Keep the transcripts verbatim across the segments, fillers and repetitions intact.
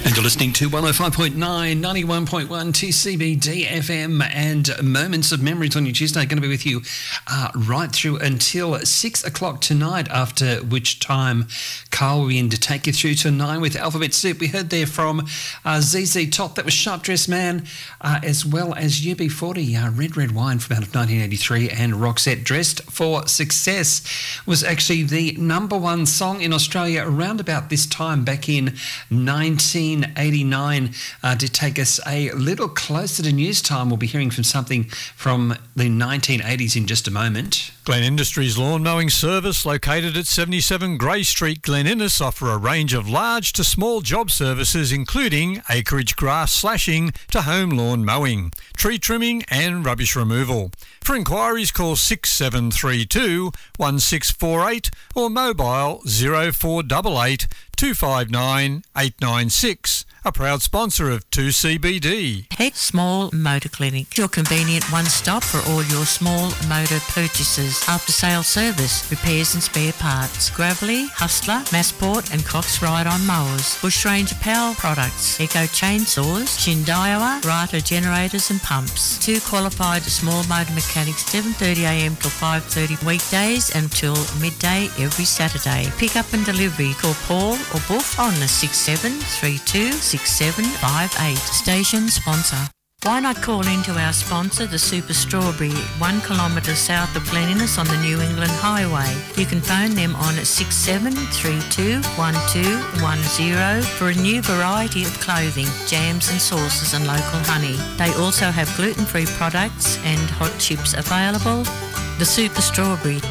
And you're listening to one oh five point nine, ninety-one point one T C B D F M, and Moments of Memories on your Tuesday. Going to be with you uh, right through until six o'clock tonight, after which time Carl will be in to take you through to nine with Alphabet Soup. We heard there from uh, Z Z Top, that was Sharp Dressed Man, uh, as well as U B forty, uh, Red Red Wine from out of nineteen eighty-three, and Roxette, Dressed for Success, was actually the number one song in Australia around about this time back in nineteen eighty-nine. Uh, to take us a little closer to news time, we'll be hearing from something from the nineteen eighties in just a moment. Glen Industries Lawn Mowing Service, located at seventy-seven Grey Street, Glen Innes, offer a range of large to small job services, including acreage grass slashing to home lawn mowing, tree trimming and rubbish removal. For inquiries, call six seven three two, one six four eight or mobile zero four eight eight, two five nine, eight nine six. A proud sponsor of two C B D. Head Small Motor Clinic, your convenient one-stop for all your small motor purchases. After-sale service, repairs and spare parts. Gravely, Hustler, Massport and Cox Ride-On mowers. Bushranger Power products. Eco chainsaws. Shindaiwa, Rata generators and pumps. Two qualified small motor mechanics, seven thirty a m till five thirty weekdays until midday every Saturday. Pick up and delivery. Call Paul or Buff on the six seven three two six seven five eight. Station sponsor. Why not call into our sponsor, the Super Strawberry, one kilometre south of Glen Innes on the New England Highway. You can phone them on six seven three two, one two one zero for a new variety of clothing, jams and sauces and local honey. They also have gluten-free products and hot chips available. The Super Strawberry.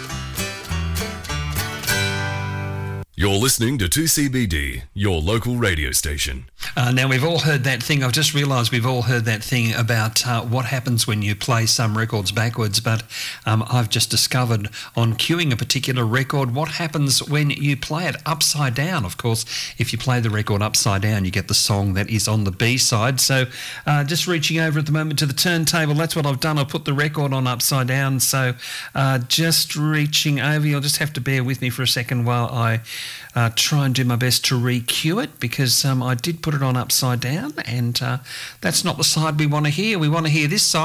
You're listening to two C B D, your local radio station. Uh, now, we've all heard that thing. I've just realised we've all heard that thing about uh, what happens when you play some records backwards, but um, I've just discovered on queuing a particular record what happens when you play it upside down. Of course, if you play the record upside down, you get the song that is on the B-side. So uh, just reaching over at the moment to the turntable, that's what I've done. I've put the record on upside down. So uh, just reaching over, you'll just have to bear with me for a second while I Uh, try and do my best to re-cue it, because um, I did put it on upside down, and uh, that's not the side we want to hear. We want to hear this side.